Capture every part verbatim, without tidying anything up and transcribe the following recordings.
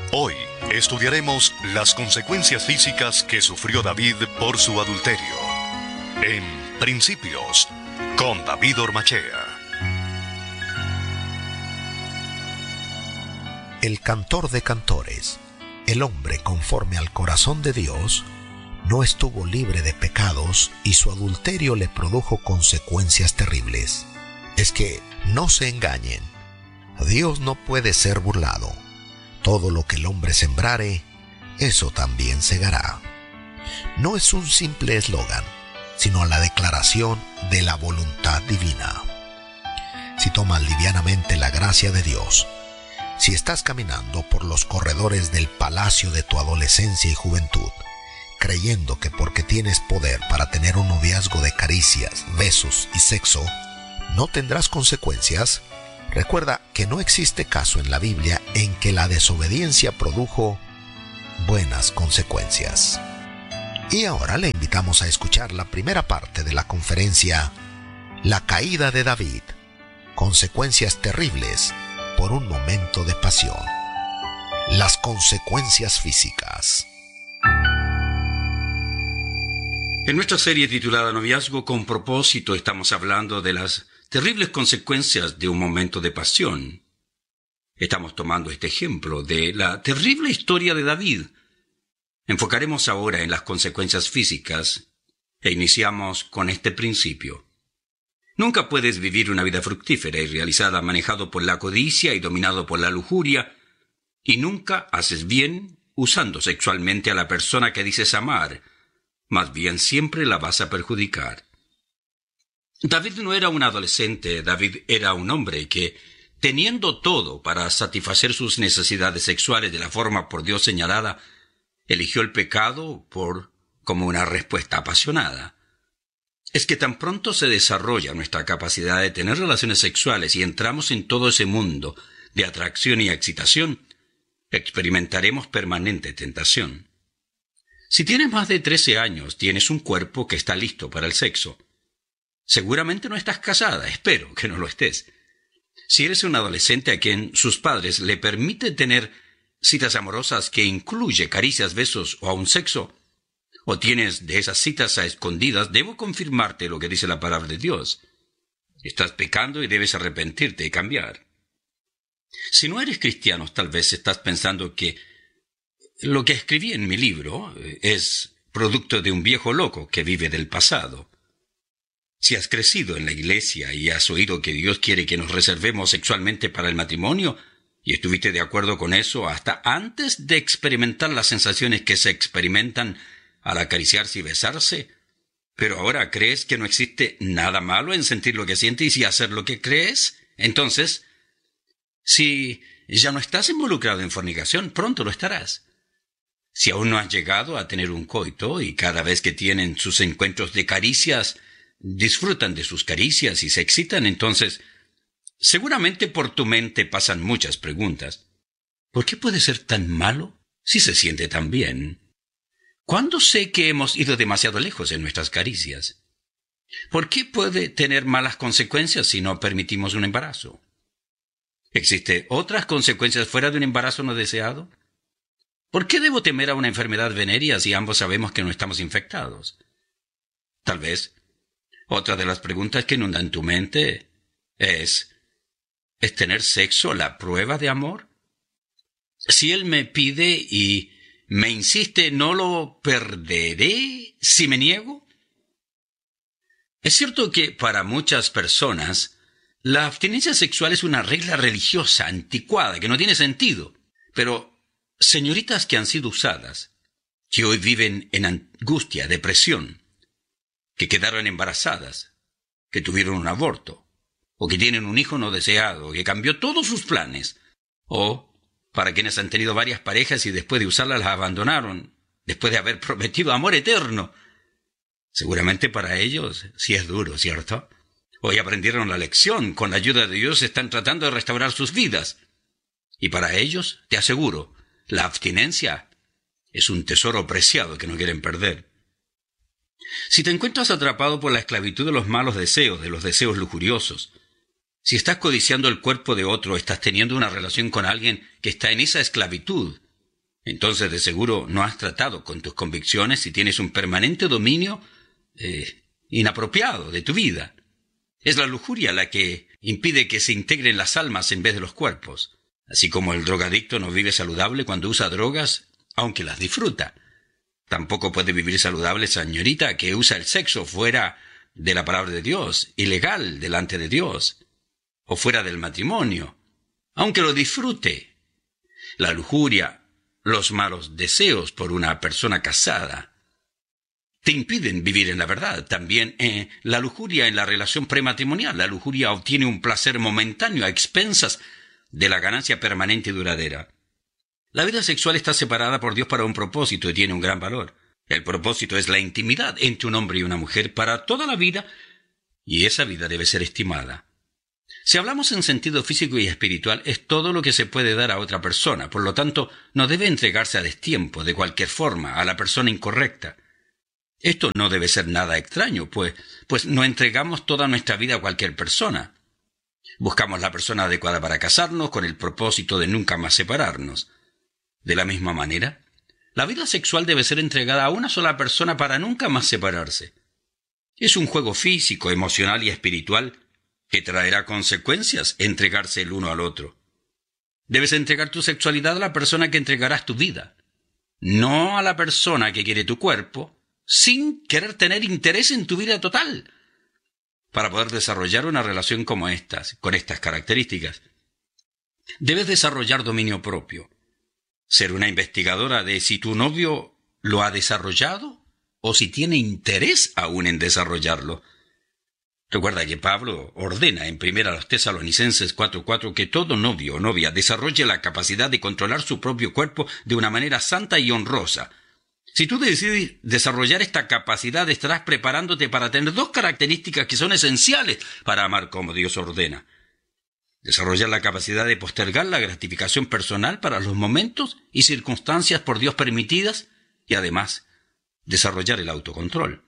Hoy estudiaremos las consecuencias físicas que sufrió David por su adulterio. En Principios, con David Ormachea. El cantor de cantores, el hombre conforme al corazón de Dios, no estuvo libre de pecados y su adulterio le produjo consecuencias terribles. Es que no se engañen, Dios no puede ser burlado. Todo lo que el hombre sembrare, eso también segará. No es un simple eslogan, sino la declaración de la voluntad divina. Si tomas livianamente la gracia de Dios, si estás caminando por los corredores del palacio de tu adolescencia y juventud, creyendo que porque tienes poder para tener un noviazgo de caricias, besos y sexo, no tendrás consecuencias, recuerda que no existe caso en la Biblia en que la desobediencia produjo buenas consecuencias. Y ahora le invitamos a escuchar la primera parte de la conferencia La caída de David, consecuencias terribles por un momento de pasión. Las consecuencias físicas. En nuestra serie titulada Noviazgo con propósito estamos hablando de las terribles consecuencias de un momento de pasión. Estamos tomando este ejemplo de la terrible historia de David. Enfocaremos ahora en las consecuencias físicas e iniciamos con este principio. Nunca puedes vivir una vida fructífera y realizada manejado por la codicia y dominado por la lujuria, y nunca haces bien usando sexualmente a la persona que dices amar. Más bien siempre la vas a perjudicar. David no era un adolescente, David era un hombre que, teniendo todo para satisfacer sus necesidades sexuales de la forma por Dios señalada, eligió el pecado por como una respuesta apasionada. Es que tan pronto se desarrolla nuestra capacidad de tener relaciones sexuales y entramos en todo ese mundo de atracción y excitación, experimentaremos permanente tentación. Si tienes más de trece años, tienes un cuerpo que está listo para el sexo. Seguramente no estás casada, espero que no lo estés. Si eres un adolescente a quien sus padres le permiten tener citas amorosas que incluye caricias, besos o aún sexo, o tienes de esas citas a escondidas, debo confirmarte lo que dice la palabra de Dios. Estás pecando y debes arrepentirte y cambiar. Si no eres cristiano, tal vez estás pensando que lo que escribí en mi libro es producto de un viejo loco que vive del pasado. Si has crecido en la iglesia y has oído que Dios quiere que nos reservemos sexualmente para el matrimonio, y estuviste de acuerdo con eso hasta antes de experimentar las sensaciones que se experimentan al acariciarse y besarse, pero ahora crees que no existe nada malo en sentir lo que sientes y hacer lo que crees, entonces, si ya no estás involucrado en fornicación, pronto lo estarás. Si aún no has llegado a tener un coito y cada vez que tienen sus encuentros de caricias, disfrutan de sus caricias y se excitan, entonces, seguramente por tu mente pasan muchas preguntas. ¿Por qué puede ser tan malo si se siente tan bien? ¿Cuándo sé que hemos ido demasiado lejos en nuestras caricias? ¿Por qué puede tener malas consecuencias si no permitimos un embarazo? ¿Existen otras consecuencias fuera de un embarazo no deseado? ¿Por qué debo temer a una enfermedad venérea si ambos sabemos que no estamos infectados? Tal vez, otra de las preguntas que inundan tu mente es, ¿es tener sexo la prueba de amor? Si él me pide y me insiste, ¿no lo perderé si me niego? Es cierto que para muchas personas la abstinencia sexual es una regla religiosa anticuada que no tiene sentido, pero señoritas que han sido usadas, que hoy viven en angustia, depresión, que quedaron embarazadas, que tuvieron un aborto, o que tienen un hijo no deseado, que cambió todos sus planes, o para quienes han tenido varias parejas y después de usarlas las abandonaron, después de haber prometido amor eterno. Seguramente para ellos sí es duro, ¿cierto? Hoy aprendieron la lección, con la ayuda de Dios están tratando de restaurar sus vidas. Y para ellos, te aseguro, la abstinencia es un tesoro preciado que no quieren perder. Si te encuentras atrapado por la esclavitud de los malos deseos, de los deseos lujuriosos, si estás codiciando el cuerpo de otro, estás teniendo una relación con alguien que está en esa esclavitud, Entonces de seguro no has tratado con tus convicciones y tienes un permanente dominio eh, inapropiado de tu vida. Es la lujuria la que impide que se integren las almas en vez de los cuerpos. Así como el drogadicto no vive saludable cuando usa drogas, aunque las disfruta. Tampoco puede vivir saludable esa señorita que usa el sexo fuera de la palabra de Dios, ilegal delante de Dios, o fuera del matrimonio, aunque lo disfrute. La lujuria, los malos deseos por una persona casada, te impiden vivir en la verdad. También eh, la lujuria en la relación prematrimonial. La lujuria obtiene un placer momentáneo a expensas de la ganancia permanente y duradera. La vida sexual está separada por Dios para un propósito y tiene un gran valor. El propósito es la intimidad entre un hombre y una mujer para toda la vida, y esa vida debe ser estimada. Si hablamos en sentido físico y espiritual, es todo lo que se puede dar a otra persona. Por lo tanto, no debe entregarse a destiempo, de cualquier forma, a la persona incorrecta. Esto no debe ser nada extraño, pues, pues no entregamos toda nuestra vida a cualquier persona. Buscamos la persona adecuada para casarnos con el propósito de nunca más separarnos. De la misma manera, la vida sexual debe ser entregada a una sola persona para nunca más separarse. Es un juego físico, emocional y espiritual que traerá consecuencias entregarse el uno al otro. Debes entregar tu sexualidad a la persona que entregarás tu vida, no a la persona que quiere tu cuerpo, sin querer tener interés en tu vida total. Para poder desarrollar una relación como estas, con estas características, debes desarrollar dominio propio. Ser una investigadora de si tu novio lo ha desarrollado o si tiene interés aún en desarrollarlo. Recuerda que Pablo ordena en primera a los Tesalonicenses cuatro cuatro que todo novio o novia desarrolle la capacidad de controlar su propio cuerpo de una manera santa y honrosa. Si tú decides desarrollar esta capacidad, estarás preparándote para tener dos características que son esenciales para amar como Dios ordena. Desarrollar la capacidad de postergar la gratificación personal para los momentos y circunstancias por Dios permitidas y además desarrollar el autocontrol.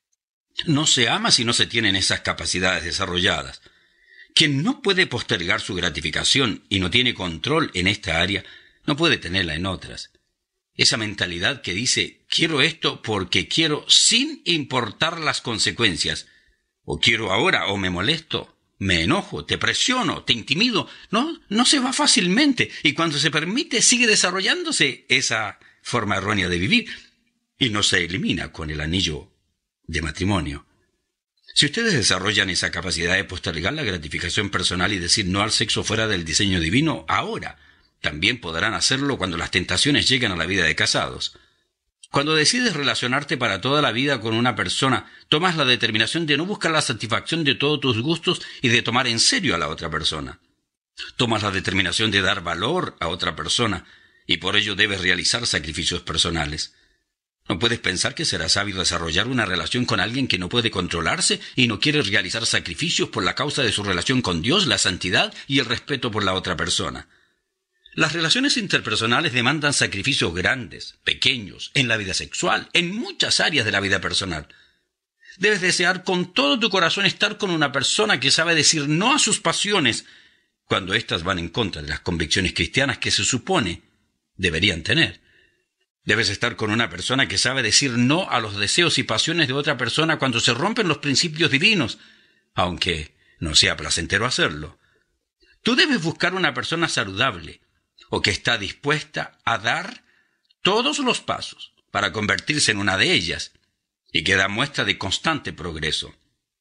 No se ama si no se tienen esas capacidades desarrolladas. Quien no puede postergar su gratificación y no tiene control en esta área, no puede tenerla en otras. Esa mentalidad que dice, quiero esto porque quiero sin importar las consecuencias, o quiero ahora o me molesto, me enojo, te presiono, te intimido, no, no se va fácilmente, y cuando se permite sigue desarrollándose esa forma errónea de vivir, y no se elimina con el anillo de matrimonio. Si ustedes desarrollan esa capacidad de postergar la gratificación personal y decir no al sexo fuera del diseño divino, ahora también podrán hacerlo cuando las tentaciones lleguen a la vida de casados. Cuando decides relacionarte para toda la vida con una persona, tomas la determinación de no buscar la satisfacción de todos tus gustos y de tomar en serio a la otra persona. Tomas la determinación de dar valor a otra persona y por ello debes realizar sacrificios personales. No puedes pensar que será sabio desarrollar una relación con alguien que no puede controlarse y no quiere realizar sacrificios por la causa de su relación con Dios, la santidad y el respeto por la otra persona. Las relaciones interpersonales demandan sacrificios grandes, pequeños, en la vida sexual, en muchas áreas de la vida personal. Debes desear con todo tu corazón estar con una persona que sabe decir no a sus pasiones cuando éstas van en contra de las convicciones cristianas que se supone deberían tener. Debes estar con una persona que sabe decir no a los deseos y pasiones de otra persona cuando se rompen los principios divinos, aunque no sea placentero hacerlo. Tú debes buscar una persona saludable, o que está dispuesta a dar todos los pasos para convertirse en una de ellas y que da muestra de constante progreso.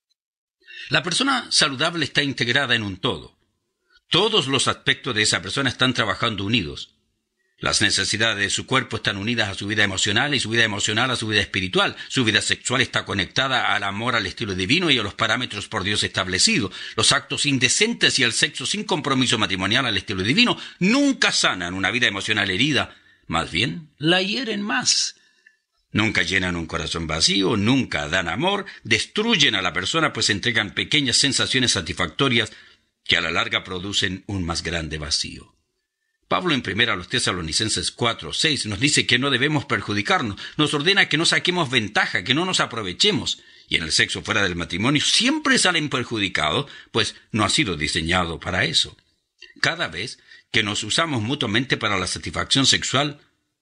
La persona saludable está integrada en un todo. Todos los aspectos de esa persona están trabajando unidos. Las necesidades de su cuerpo están unidas a su vida emocional y su vida emocional a su vida espiritual. Su vida sexual está conectada al amor al estilo divino y a los parámetros por Dios establecidos. Los actos indecentes y el sexo sin compromiso matrimonial al estilo divino nunca sanan una vida emocional herida, más bien la hieren más. Nunca llenan un corazón vacío, nunca dan amor, destruyen a la persona pues entregan pequeñas sensaciones satisfactorias que a la larga producen un más grande vacío. Pablo en primera a los Tesalonicenses cuatro seis nos dice que no debemos perjudicarnos, nos ordena que no saquemos ventaja, que no nos aprovechemos, y en el sexo fuera del matrimonio siempre salen perjudicados, pues no ha sido diseñado para eso. Cada vez que nos usamos mutuamente para la satisfacción sexual,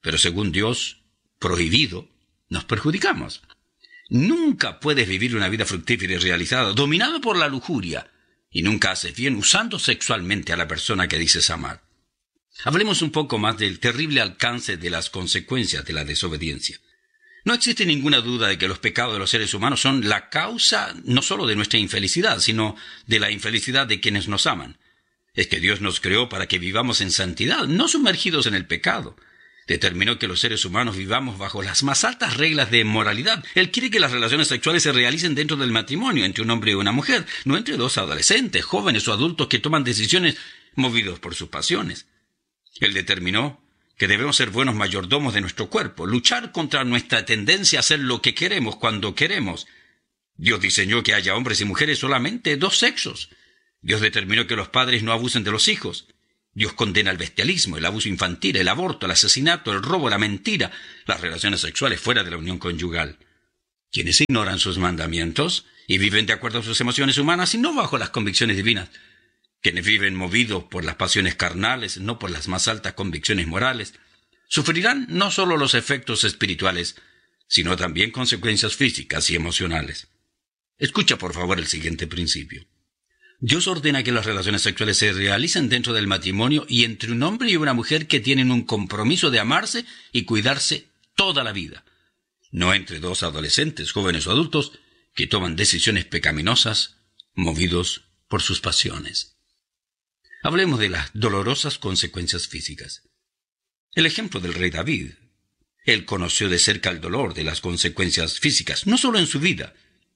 pero según Dios, prohibido, nos perjudicamos. Nunca puedes vivir una vida fructífera y realizada, dominada por la lujuria, y nunca haces bien usando sexualmente a la persona que dices amar. Hablemos un poco más del terrible alcance de las consecuencias de la desobediencia. No existe ninguna duda de que los pecados de los seres humanos son la causa no solo de nuestra infelicidad, sino de la infelicidad de quienes nos aman. Es que Dios nos creó para que vivamos en santidad, no sumergidos en el pecado. Determinó que los seres humanos vivamos bajo las más altas reglas de moralidad. Él quiere que las relaciones sexuales se realicen dentro del matrimonio, entre un hombre y una mujer, no entre dos adolescentes, jóvenes o adultos que toman decisiones movidos por sus pasiones. Él determinó que debemos ser buenos mayordomos de nuestro cuerpo, luchar contra nuestra tendencia a hacer lo que queremos cuando queremos. Dios diseñó que haya hombres y mujeres solamente dos sexos. Dios determinó que los padres no abusen de los hijos. Dios condena el bestialismo, el abuso infantil, el aborto, el asesinato, el robo, la mentira, las relaciones sexuales fuera de la unión conyugal. Quienes ignoran sus mandamientos y viven de acuerdo a sus emociones humanas y no bajo las convicciones divinas, quienes viven movidos por las pasiones carnales, no por las más altas convicciones morales, sufrirán no solo los efectos espirituales, sino también consecuencias físicas y emocionales. Escucha por favor el siguiente principio. Dios ordena que las relaciones sexuales se realicen dentro del matrimonio y entre un hombre y una mujer que tienen un compromiso de amarse y cuidarse toda la vida, no entre dos adolescentes, jóvenes o adultos que toman decisiones pecaminosas movidos por sus pasiones. Hablemos de las dolorosas consecuencias físicas. El ejemplo del rey David. Él conoció de cerca el dolor de las consecuencias físicas, no solo en su vida,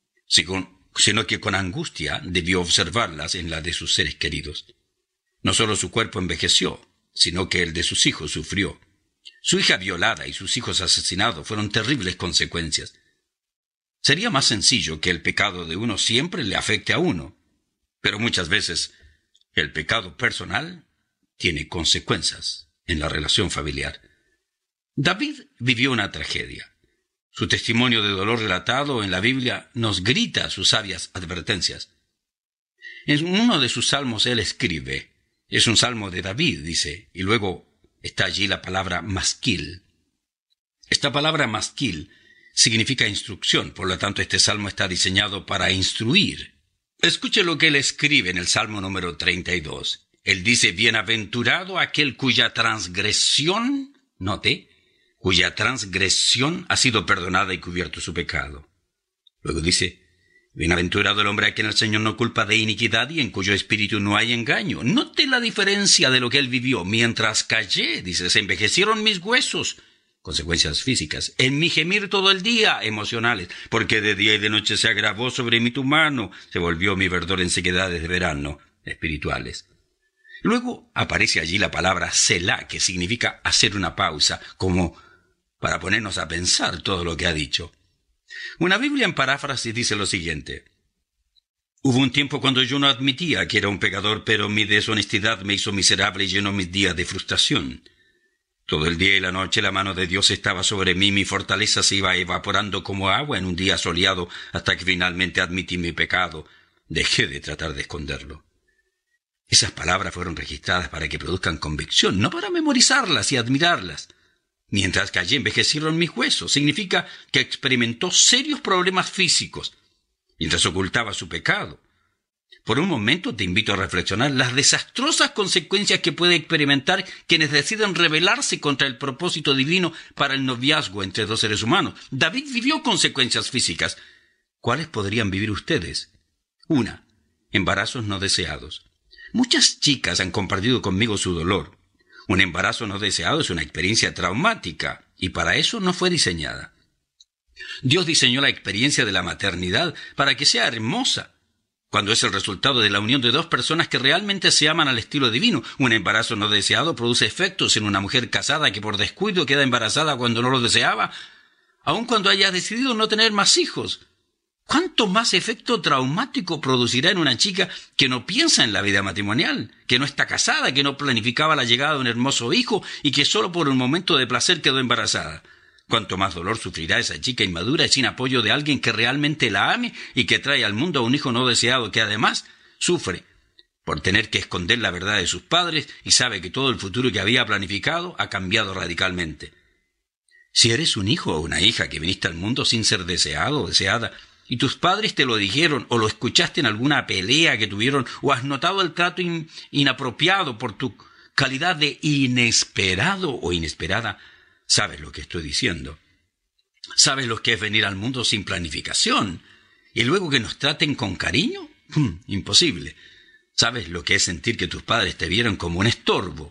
sino que con angustia debió observarlas en la de sus seres queridos. No solo su cuerpo envejeció, sino que el de sus hijos sufrió. Su hija violada y sus hijos asesinados fueron terribles consecuencias. Sería más sencillo que el pecado de uno siempre le afecte a uno, pero muchas veces el pecado personal tiene consecuencias en la relación familiar. David vivió una tragedia. Su testimonio de dolor relatado en la Biblia nos grita sus sabias advertencias. En uno de sus salmos él escribe, es un salmo de David, dice, y luego está allí la palabra masquil. Esta palabra masquil significa instrucción, por lo tanto este salmo está diseñado para instruir. Escuche lo que él escribe en el Salmo número treinta y dos. Él dice, bienaventurado aquel cuya transgresión, note, cuya transgresión ha sido perdonada y cubierto su pecado. Luego dice, bienaventurado el hombre a quien el Señor no culpa de iniquidad y en cuyo espíritu no hay engaño. Note la diferencia de lo que él vivió. Mientras callé, dice, se envejecieron mis huesos. Consecuencias físicas. En mi gemir todo el día, emocionales, porque de día y de noche se agravó sobre mí tu mano, se volvió mi verdor en sequedades de verano, espirituales. Luego aparece allí la palabra Selah, que significa hacer una pausa, como para ponernos a pensar todo lo que ha dicho. Una Biblia en paráfrasis dice lo siguiente. Hubo un tiempo cuando yo no admitía que era un pecador, pero mi deshonestidad me hizo miserable y llenó mis días de frustración. Todo el día y la noche la mano de Dios estaba sobre mí, mi fortaleza se iba evaporando como agua en un día soleado, hasta que finalmente admití mi pecado. Dejé de tratar de esconderlo. Esas palabras fueron registradas para que produzcan convicción, no para memorizarlas y admirarlas. Mientras callé, envejecieron mis huesos. Significa que experimentó serios problemas físicos, mientras ocultaba su pecado. Por un momento te invito a reflexionar las desastrosas consecuencias que puede experimentar quienes deciden rebelarse contra el propósito divino para el noviazgo entre dos seres humanos. David vivió consecuencias físicas. ¿Cuáles podrían vivir ustedes? Una, embarazos no deseados. Muchas chicas han compartido conmigo su dolor. Un embarazo no deseado es una experiencia traumática y para eso no fue diseñada. Dios diseñó la experiencia de la maternidad para que sea hermosa, cuando es el resultado de la unión de dos personas que realmente se aman al estilo divino. Un embarazo no deseado produce efectos en una mujer casada que por descuido queda embarazada cuando no lo deseaba, aun cuando haya decidido no tener más hijos. ¿Cuánto más efecto traumático producirá en una chica que no piensa en la vida matrimonial, que no está casada, que no planificaba la llegada de un hermoso hijo y que solo por un momento de placer quedó embarazada? Cuánto más dolor sufrirá esa chica inmadura y sin apoyo de alguien que realmente la ame y que trae al mundo a un hijo no deseado que además sufre por tener que esconder la verdad de sus padres y sabe que todo el futuro que había planificado ha cambiado radicalmente. Si eres un hijo o una hija que viniste al mundo sin ser deseado o deseada, y tus padres te lo dijeron, o lo escuchaste en alguna pelea que tuvieron, o has notado el trato in- inapropiado por tu calidad de inesperado o inesperada, sabes lo que estoy diciendo. ¿Sabes lo que es venir al mundo sin planificación? ¿Y luego que nos traten con cariño? Hmm, imposible. ¿Sabes lo que es sentir que tus padres te vieron como un estorbo?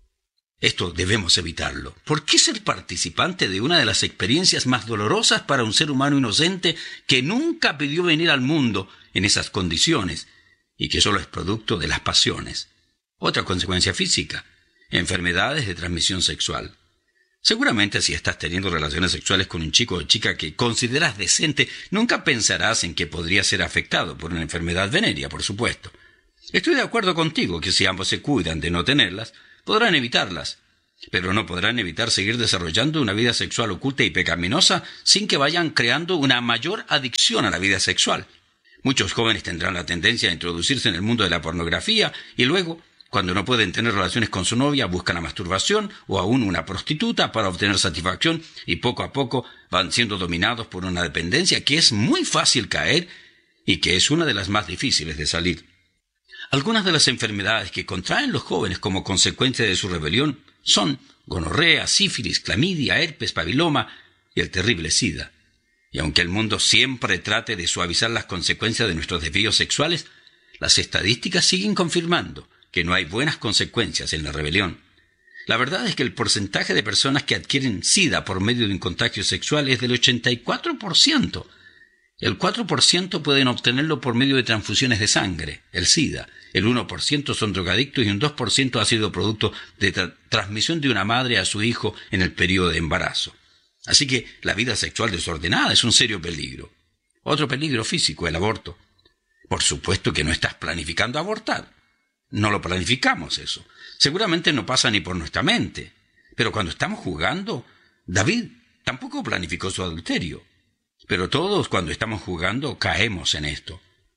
Esto debemos evitarlo. ¿Por qué ser participante de una de las experiencias más dolorosas para un ser humano inocente que nunca pidió venir al mundo en esas condiciones y que solo es producto de las pasiones? Otra consecuencia física: enfermedades de transmisión sexual. Seguramente si estás teniendo relaciones sexuales con un chico o chica que consideras decente, nunca pensarás en que podría ser afectado por una enfermedad venérea, por supuesto. Estoy de acuerdo contigo que si ambos se cuidan de no tenerlas, podrán evitarlas, pero no podrán evitar seguir desarrollando una vida sexual oculta y pecaminosa sin que vayan creando una mayor adicción a la vida sexual. Muchos jóvenes tendrán la tendencia a introducirse en el mundo de la pornografía y luego, cuando no pueden tener relaciones con su novia, buscan la masturbación o aún una prostituta para obtener satisfacción y poco a poco van siendo dominados por una dependencia que es muy fácil caer y que es una de las más difíciles de salir. Algunas de las enfermedades que contraen los jóvenes como consecuencia de su rebelión son gonorrea, sífilis, clamidia, herpes, papiloma y el terrible SIDA. Y aunque el mundo siempre trate de suavizar las consecuencias de nuestros desvíos sexuales, las estadísticas siguen confirmando que no hay buenas consecuencias en la rebelión. La verdad es que el porcentaje de personas que adquieren SIDA por medio de un contagio sexual es del ochenta y cuatro por ciento. El cuatro por ciento pueden obtenerlo por medio de transfusiones de sangre, el SIDA. El uno por ciento son drogadictos y un dos por ciento ha sido producto de tra- transmisión de una madre a su hijo en el periodo de embarazo. Así que la vida sexual desordenada es un serio peligro. Otro peligro físico, el aborto. Por supuesto que no estás planificando abortar. No lo planificamos eso. Seguramente no pasa ni por nuestra mente. Pero cuando estamos jugando, David tampoco planificó su adulterio. Pero todos cuando estamos jugando caemos en esto.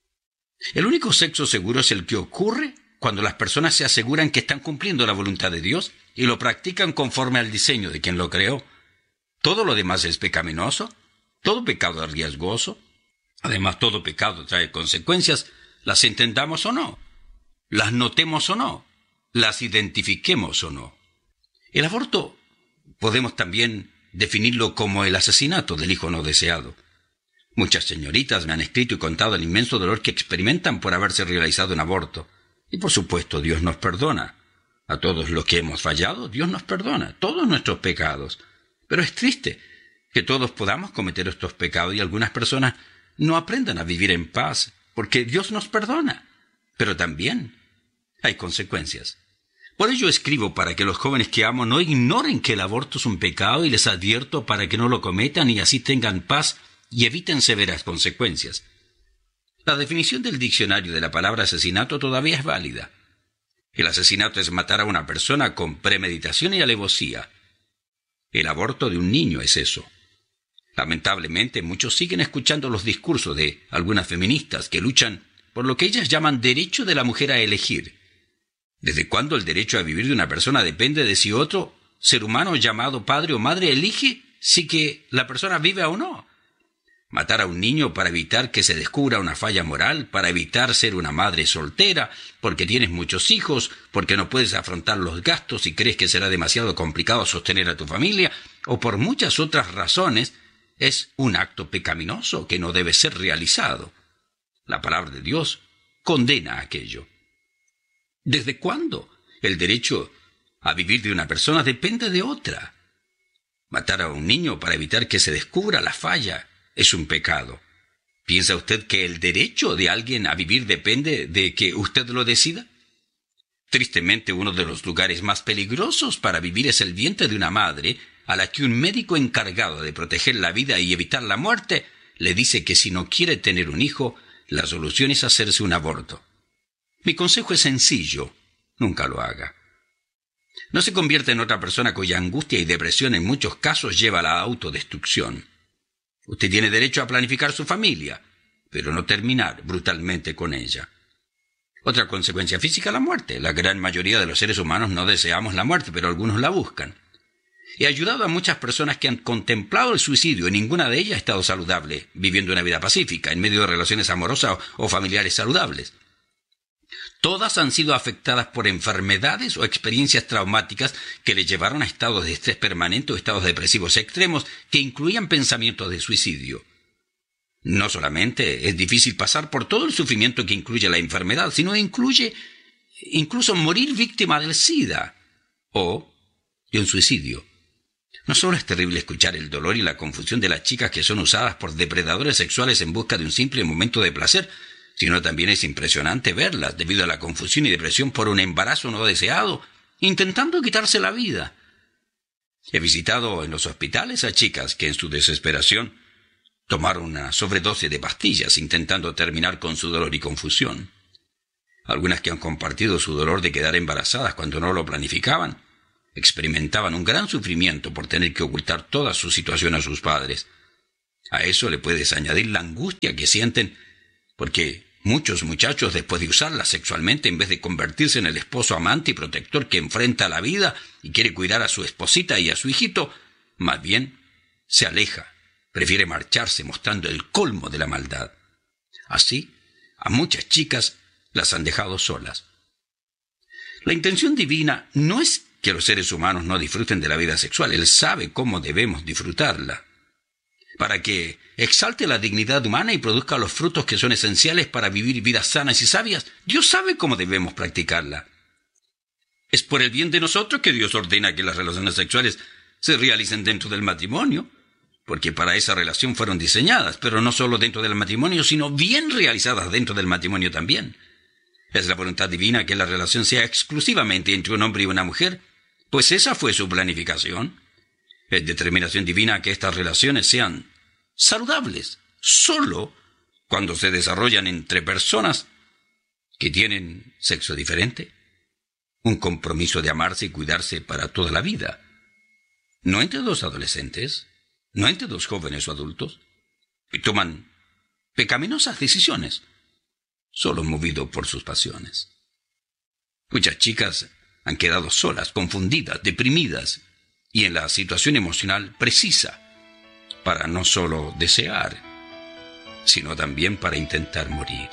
El único sexo seguro es el que ocurre cuando las personas se aseguran que están cumpliendo la voluntad de Dios y lo practican conforme al diseño de quien lo creó. Todo lo demás es pecaminoso, todo pecado es riesgoso. Además, todo pecado trae consecuencias, las entendamos o no, las notemos o no, las identifiquemos o no. El aborto podemos también definirlo como el asesinato del hijo no deseado. Muchas señoritas me han escrito y contado el inmenso dolor que experimentan por haberse realizado un aborto. Y por supuesto, Dios nos perdona. A todos los que hemos fallado, Dios nos perdona, todos nuestros pecados. Pero es triste que todos podamos cometer estos pecados y algunas personas no aprendan a vivir en paz, porque Dios nos perdona. Pero también hay consecuencias. Por ello escribo para que los jóvenes que amo no ignoren que el aborto es un pecado y les advierto para que no lo cometan y así tengan paz y eviten severas consecuencias. La definición del diccionario de la palabra asesinato todavía es válida. El asesinato es matar a una persona con premeditación y alevosía. El aborto de un niño es eso. Lamentablemente, muchos siguen escuchando los discursos de algunas feministas que luchan por lo que ellas llaman derecho de la mujer a elegir. ¿Desde cuándo el derecho a vivir de una persona depende de si otro ser humano llamado padre o madre elige si que la persona vive o no? Matar a un niño para evitar que se descubra una falla moral, para evitar ser una madre soltera, porque tienes muchos hijos, porque no puedes afrontar los gastos y crees que será demasiado complicado sostener a tu familia, o por muchas otras razones, es un acto pecaminoso que no debe ser realizado. La palabra de Dios condena aquello. ¿Desde cuándo el derecho a vivir de una persona depende de otra? Matar a un niño para evitar que se descubra la falla es un pecado. ¿Piensa usted que el derecho de alguien a vivir depende de que usted lo decida? Tristemente, uno de los lugares más peligrosos para vivir es el vientre de una madre a la que un médico encargado de proteger la vida y evitar la muerte le dice que si no quiere tener un hijo, la solución es hacerse un aborto. Mi consejo es sencillo: nunca lo haga. No se convierta en otra persona cuya angustia y depresión en muchos casos lleva a la autodestrucción. Usted tiene derecho a planificar su familia, pero no terminar brutalmente con ella. Otra consecuencia física, la muerte. La gran mayoría de los seres humanos no deseamos la muerte, pero algunos la buscan. He ayudado a muchas personas que han contemplado el suicidio y ninguna de ellas ha estado saludable, viviendo una vida pacífica, en medio de relaciones amorosas o familiares saludables. Todas han sido afectadas por enfermedades o experiencias traumáticas que les llevaron a estados de estrés permanente o estados depresivos extremos que incluían pensamientos de suicidio. No solamente es difícil pasar por todo el sufrimiento que incluye la enfermedad, sino incluye incluso morir víctima del SIDA o de un suicidio. No solo es terrible escuchar el dolor y la confusión de las chicas que son usadas por depredadores sexuales en busca de un simple momento de placer, sino también es impresionante verlas, debido a la confusión y depresión por un embarazo no deseado, intentando quitarse la vida. He visitado en los hospitales a chicas que en su desesperación tomaron una sobredosis de pastillas intentando terminar con su dolor y confusión. Algunas que han compartido su dolor de quedar embarazadas cuando no lo planificaban, experimentaban un gran sufrimiento por tener que ocultar toda su situación a sus padres. A eso le puedes añadir la angustia que sienten porque muchos muchachos, después de usarla sexualmente, en vez de convertirse en el esposo amante y protector que enfrenta la vida y quiere cuidar a su esposita y a su hijito, más bien se aleja, prefiere marcharse mostrando el colmo de la maldad. Así, a muchas chicas las han dejado solas. La intención divina no es que los seres humanos no disfruten de la vida sexual. Él sabe cómo debemos disfrutarla, para que exalte la dignidad humana y produzca los frutos que son esenciales para vivir vidas sanas y sabias. Dios sabe cómo debemos practicarla. Es por el bien de nosotros que Dios ordena que las relaciones sexuales se realicen dentro del matrimonio, porque para esa relación fueron diseñadas, pero no solo dentro del matrimonio, sino bien realizadas dentro del matrimonio también. Es la voluntad divina que la relación sea exclusivamente entre un hombre y una mujer, pues esa fue su planificación. Es determinación divina que estas relaciones sean saludables, solo cuando se desarrollan entre personas que tienen sexo diferente, un compromiso de amarse y cuidarse para toda la vida. No entre dos adolescentes, no entre dos jóvenes o adultos, que toman pecaminosas decisiones, solo movidos por sus pasiones. Muchas chicas han quedado solas, confundidas, deprimidas y en la situación emocional precisa para no solo desear, sino también para intentar morir.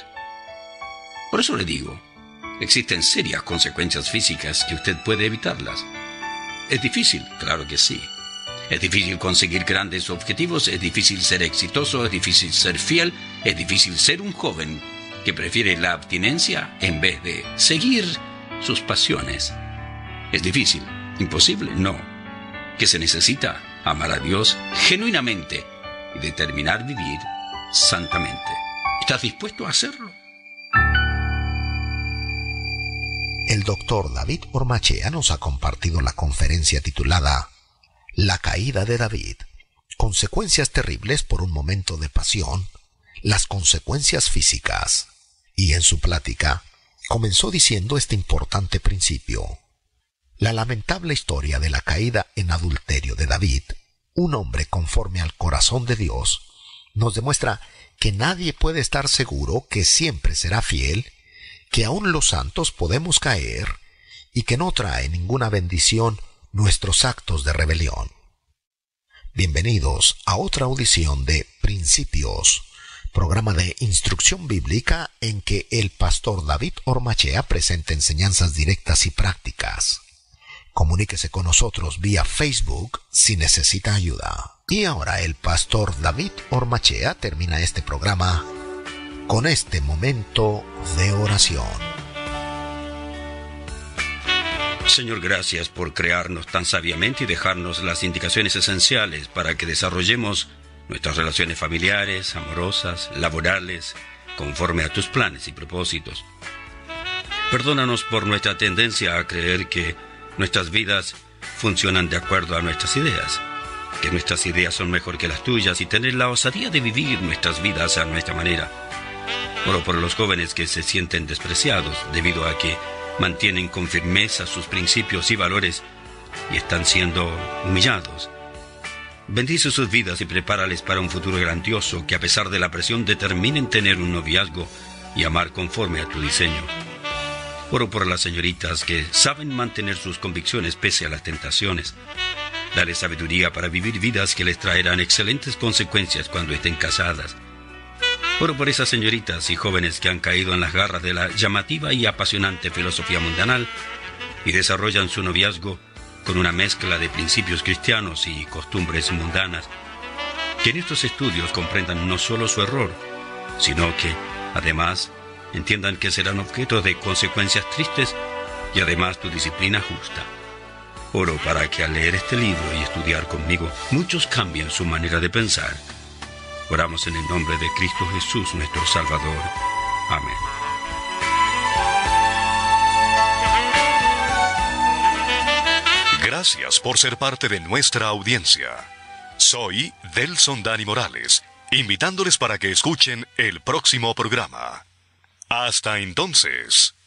Por eso le digo, existen serias consecuencias físicas que usted puede evitarlas. Es difícil, claro que sí. Es difícil conseguir grandes objetivos, es difícil ser exitoso, es difícil ser fiel, es difícil ser un joven que prefiere la abstinencia en vez de seguir sus pasiones. ¿Es difícil? ¿Imposible? No. Que se necesita amar a Dios genuinamente y determinar vivir santamente. ¿Estás dispuesto a hacerlo? El doctor David Ormachea nos ha compartido la conferencia titulada La caída de David, consecuencias terribles por un momento de pasión, las consecuencias físicas. Y en su plática comenzó diciendo este importante principio. La lamentable historia de la caída en adulterio de David, un hombre conforme al corazón de Dios, nos demuestra que nadie puede estar seguro que siempre será fiel, que aún los santos podemos caer y que no trae ninguna bendición nuestros actos de rebelión. Bienvenidos a otra audición de Principios, programa de instrucción bíblica en que el pastor David Ormachea presenta enseñanzas directas y prácticas. Comuníquese con nosotros vía Facebook si necesita ayuda. Y ahora el pastor David Ormachea termina este programa con este momento de oración. Señor, gracias por crearnos tan sabiamente y dejarnos las indicaciones esenciales para que desarrollemos nuestras relaciones familiares, amorosas, laborales, conforme a tus planes y propósitos. Perdónanos por nuestra tendencia a creer que nuestras vidas funcionan de acuerdo a nuestras ideas, que nuestras ideas son mejor que las tuyas y tener la osadía de vivir nuestras vidas a nuestra manera. Oro por los jóvenes que se sienten despreciados debido a que mantienen con firmeza sus principios y valores y están siendo humillados. Bendice sus vidas y prepárales para un futuro grandioso, que a pesar de la presión determinen tener un noviazgo y amar conforme a tu diseño. Oro por las señoritas que saben mantener sus convicciones pese a las tentaciones. Dale sabiduría para vivir vidas que les traerán excelentes consecuencias cuando estén casadas. Oro por esas señoritas y jóvenes que han caído en las garras de la llamativa y apasionante filosofía mundanal y desarrollan su noviazgo con una mezcla de principios cristianos y costumbres mundanas. Que en estos estudios comprendan no solo su error, sino que, además, entiendan que serán objeto de consecuencias tristes y además tu disciplina justa. Oro para que al leer este libro y estudiar conmigo, muchos cambien su manera de pensar. Oramos en el nombre de Cristo Jesús, nuestro Salvador. Amén. Gracias por ser parte de nuestra audiencia. Soy Delson Dani Morales, invitándoles para que escuchen el próximo programa. Hasta entonces.